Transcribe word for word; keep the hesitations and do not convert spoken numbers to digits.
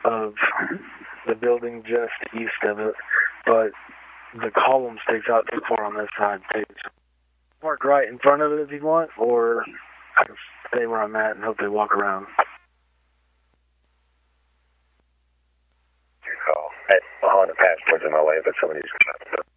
of the building just east of it, but the column sticks out too far on this side, too. Park right in front of it if you want, or I can stay where I'm at and hopefully walk around. Good call. I'll on the passports in my way, but somebody's coming up.